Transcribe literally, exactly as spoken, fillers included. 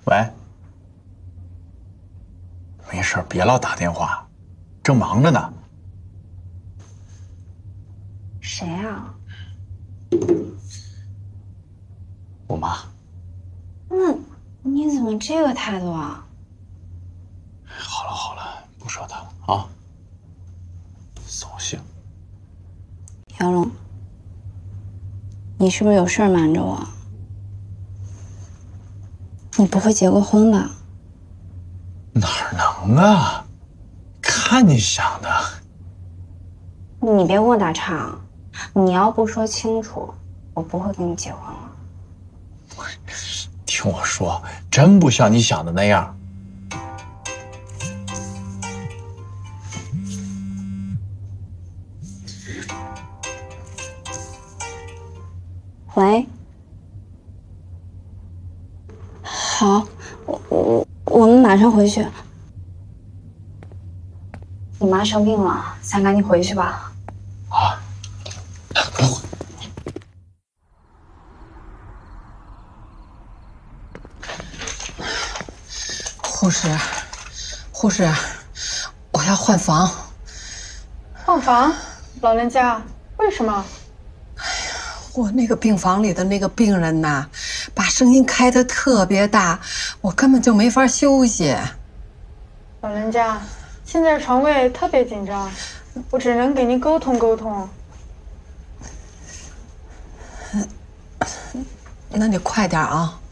喂，没事，别老打电话，正忙着呢。 谁啊？ 我妈。 那你怎么这个态度啊？ 好了好了，不说她了啊。扫兴。 姚龙，你是不是有事儿瞒着我？你不会结过婚吧？ 哪能啊？看你想的。 你别跟我打岔，你要不说清楚，我不会跟你结婚了。 听我说，真不像你想的那样。 喂，好，我我我们马上回去。你妈生病了，咱赶紧回去吧。 啊，不要回。 护士，护士，我要换房。 换房？老人家，为什么？ 我那个病房里的那个病人呐，把声音开得特别大，我根本就没法休息。 老人家，现在床位特别紧张，我只能给您沟通沟通。 那你快点啊！